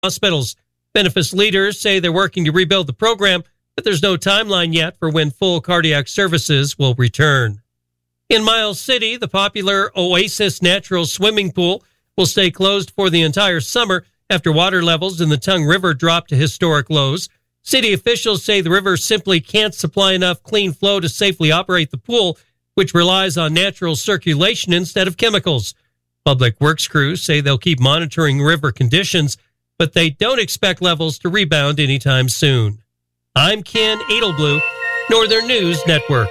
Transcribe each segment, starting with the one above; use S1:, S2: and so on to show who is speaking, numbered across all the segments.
S1: hospitals. Benefits leaders say they're working to rebuild the program, but there's no timeline yet for when full cardiac services will return. In Miles City, the popular Oasis Natural Swimming Pool will stay closed for the entire summer after water levels in the Tongue River dropped to historic lows. City officials say the river simply can't supply enough clean flow to safely operate the pool, which relies on natural circulation instead of chemicals. Public Works crews say they'll keep monitoring river conditions, but they don't expect levels to rebound anytime soon. I'm Ken Edelblue, Northern News Network.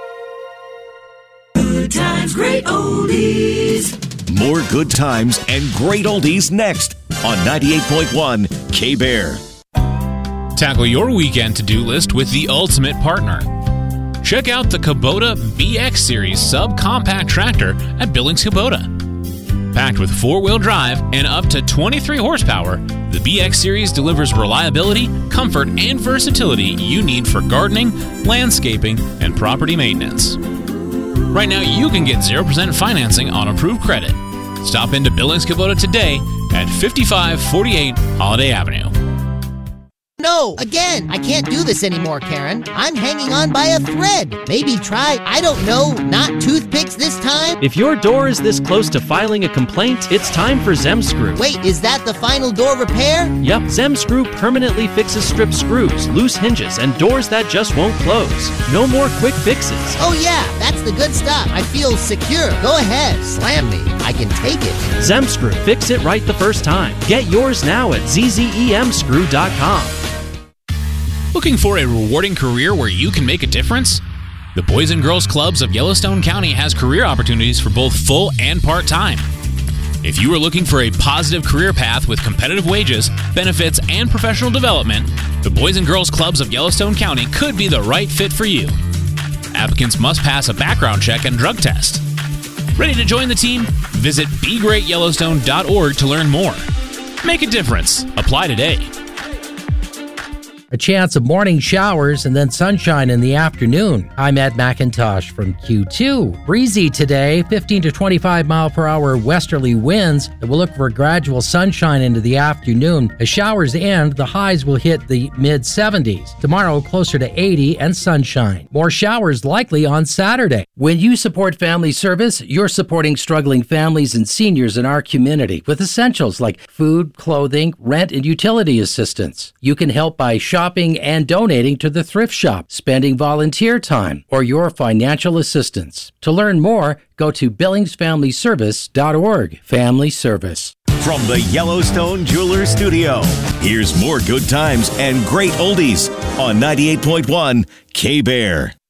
S2: Good times, great oldies.
S3: More good times and great oldies next on 98.1 K-Bear.
S4: Tackle your weekend to-do list with the ultimate partner. Check out the Kubota BX Series subcompact tractor at Billings Kubota. Packed with four-wheel drive and up to 23 horsepower, the BX Series delivers reliability, comfort, and versatility you need for gardening, landscaping, and property maintenance. Right now, you can get 0% financing on approved credit. Stop into Billings Kubota today at 5548 Holiday Avenue.
S5: No, again, I can't do this anymore, Karen. I'm hanging on by a thread. Maybe try, I don't know, not toothpicks this time?
S6: If your door is this close to filing a complaint, it's time for Zemscrew.
S5: Wait, is that the final door repair?
S6: Yep, Zemscrew permanently fixes stripped screws, loose hinges, and doors that just won't close. No more quick fixes.
S5: Oh yeah, that's the good stuff. I feel secure. Go ahead, slam me. I can take it.
S6: Zemscrew, fix it right the first time. Get yours now at zzemscrew.com.
S4: Looking for a rewarding career where you can make a difference? The Boys and Girls Clubs of Yellowstone County has career opportunities for both full and part-time. If you are looking for a positive career path with competitive wages, benefits, and professional development, the Boys and Girls Clubs of Yellowstone County could be the right fit for you. Applicants must pass a background check and drug test. Ready to join the team? Visit BeGreatYellowstone.org to learn more. Make a difference. Apply today.
S7: A chance of morning showers and then sunshine in the afternoon. I'm Ed McIntosh from Q2. Breezy today, 15 to 25 mile per hour westerly winds. And we'll look for gradual sunshine into the afternoon. As showers end, the highs will hit the mid-70s. Tomorrow, closer to 80 and sunshine. More showers likely on Saturday. When you support Family Service, you're supporting struggling families and seniors in our community with essentials like food, clothing, rent, and utility assistance. You can help by shopping and donating to the thrift shop, spending volunteer time, or your financial assistance. To learn more, go to billingsfamilyservice.org. Family Service.
S3: From the Yellowstone Jewelers Studio, here's more good times and great oldies on 98.1 K-Bear.